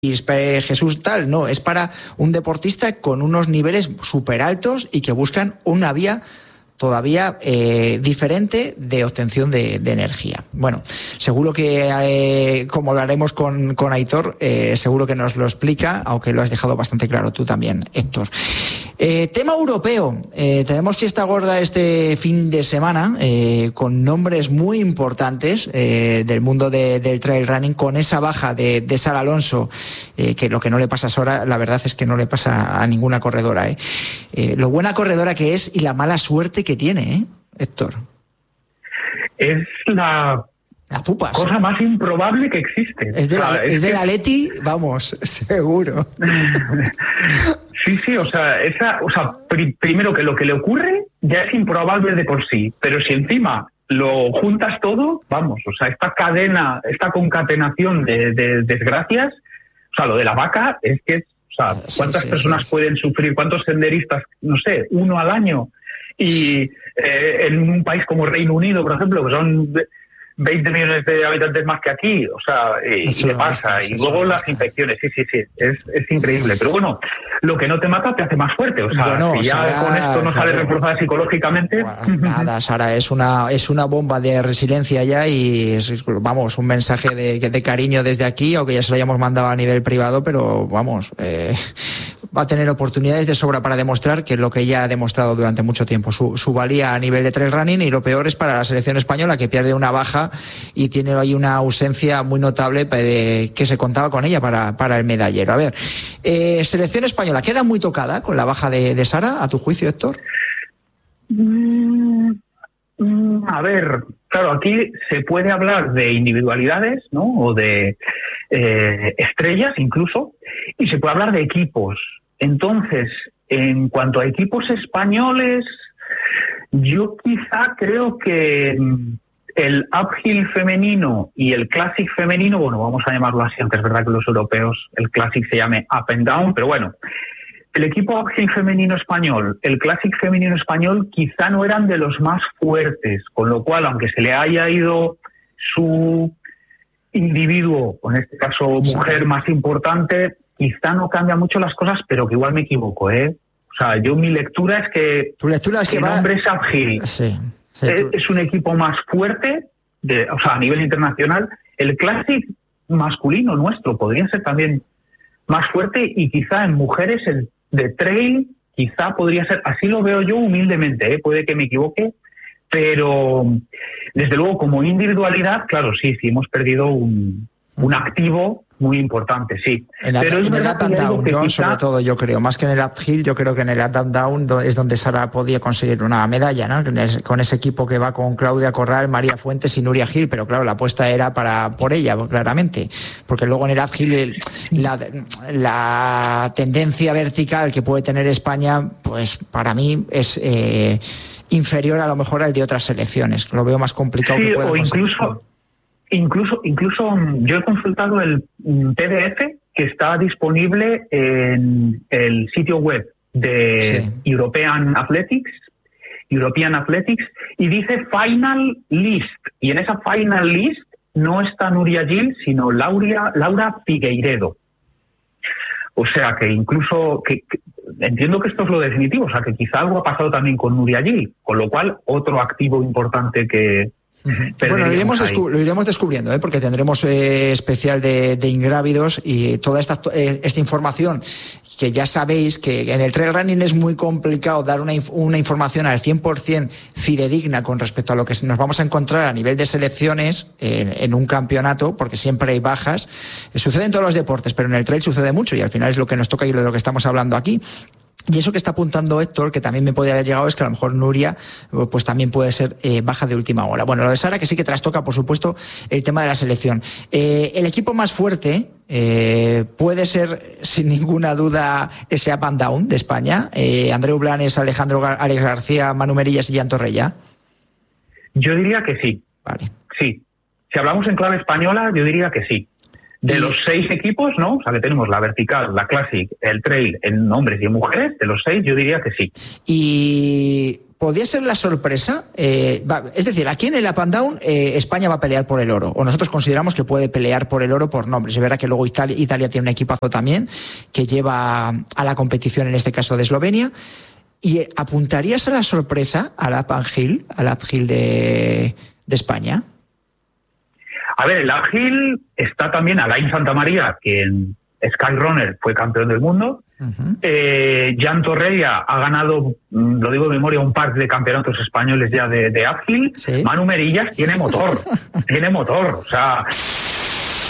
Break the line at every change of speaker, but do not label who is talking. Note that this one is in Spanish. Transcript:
Jesús tal, no, es para un deportista con unos niveles súper altos y que buscan una vía todavía diferente de obtención de energía. Bueno, seguro que, como lo haremos con Aitor, seguro que nos lo explica, aunque lo has dejado bastante claro tú también, Héctor. Tema europeo. Tenemos fiesta gorda este fin de semana con nombres muy importantes del mundo del trail running, con esa baja de Sara Alonso, que lo que no le pasa a Sara, la verdad es que no le pasa a ninguna corredora. Lo buena corredora que es y la mala suerte que tiene, Héctor.
Es la
pupas,
cosa más improbable que existe.
Es de la Leti, vamos, seguro.
Sí, primero que lo que le ocurre ya es improbable de por sí, pero si encima lo juntas todo, vamos, esta cadena, esta concatenación de desgracias, lo de la vaca es que, ¿cuántas personas pueden sufrir? ¿Cuántos senderistas? No sé, uno al año. Y en un país como Reino Unido, por ejemplo, que son 20 millones de habitantes más que aquí, y le pasa. Y luego las infecciones, sí, es increíble. Pero bueno, lo que no te mata te hace más fuerte. Si ya Sara, con esto no sales reforzada psicológicamente...
Bueno, nada, Sara, es una bomba de resiliencia ya y es, vamos, un mensaje de cariño desde aquí, aunque ya se lo hayamos mandado a nivel privado, pero vamos... va a tener oportunidades de sobra para demostrar que es lo que ya ha demostrado durante mucho tiempo, su valía a nivel de trail running, y lo peor es para la selección española, que pierde una baja y tiene ahí una ausencia muy notable que se contaba con ella para el medallero. A ver, selección española, ¿queda muy tocada con la baja de Sara, a tu juicio, Héctor?
A ver, claro, aquí se puede hablar de individualidades, ¿no? O de estrellas incluso, y se puede hablar de equipos. Entonces, en cuanto a equipos españoles, yo quizá creo que el uphill femenino y el classic femenino, bueno, vamos a llamarlo así, aunque es verdad que los europeos el classic se llame up and down, pero bueno, el equipo uphill femenino español, el classic femenino español, quizá no eran de los más fuertes, con lo cual, aunque se le haya ido su individuo, o en este caso mujer más importante, quizá no cambia mucho las cosas, pero que igual me equivoco, mi lectura es que el hombre es uphill.
Sí.
Es un equipo más fuerte, a nivel internacional. El classic masculino nuestro podría ser también más fuerte, y quizá en mujeres el de trail quizá podría ser, así lo veo yo humildemente, puede que me equivoque, pero desde luego como individualidad, claro, sí, hemos perdido un activo muy importante, sí.
Pero en el up and down, quizá... sobre todo, yo creo, más que en el uphill, yo creo que en el up and down es donde Sara podía conseguir una medalla, ¿no? Con ese equipo que va con Claudia Corral, María Fuentes y Nuria Gil, pero claro, la apuesta era por ella, claramente, porque luego en el uphill la tendencia vertical que puede tener España, pues para mí es inferior a lo mejor al de otras selecciones. Lo veo más complicado.
Sí,
que pueda
o incluso yo he consultado el PDF que está disponible en el sitio web de European Athletics, y dice Final List, y en esa Final List no está Nuria Gil, sino Laura Figueiredo. O sea que incluso que entiendo que esto es lo definitivo, o sea que quizá algo ha pasado también con Nuria Gil, con lo cual otro activo importante que...
Bueno, lo iremos descubriendo, porque tendremos especial de ingrávidos y toda esta información, que ya sabéis que en el trail running es muy complicado dar una información al 100% fidedigna con respecto a lo que nos vamos a encontrar a nivel de selecciones en un campeonato, porque siempre hay bajas. Sucede en todos los deportes, pero en el trail sucede mucho, y al final es lo que nos toca y de lo que estamos hablando aquí. Y eso que está apuntando Héctor, que también me puede haber llegado, es que a lo mejor Nuria pues también puede ser baja de última hora. Bueno, lo de Sara, que sí que trastoca, por supuesto, el tema de la selección. El equipo más fuerte puede ser, sin ninguna duda, ese up and down de España. Andreu Blanes, Alex García, Manu Merillas y Jan Torrella.
Yo diría que sí.
Vale.
Sí. Si hablamos en clave española, yo diría que sí. De los 6 equipos, ¿no? O sea, que tenemos la vertical, la classic, el trail, en hombres y en mujeres, de los 6 yo diría que sí.
Y ¿podría ser la sorpresa? Es decir, aquí en el Up and Down España va a pelear por el oro, o nosotros consideramos que puede pelear por el oro por nombres. Es verdad que luego Italia tiene un equipazo también que lleva a la competición, en este caso de Eslovenia. ¿Y apuntarías a la sorpresa al uphill de España?
A ver, el uphill está también Alain Santamaría, que en Skyrunner fue campeón del mundo. Jan Torreira ha ganado, lo digo de memoria, un par de campeonatos españoles ya de uphill. ¿Sí? Manu Merillas tiene motor, o sea,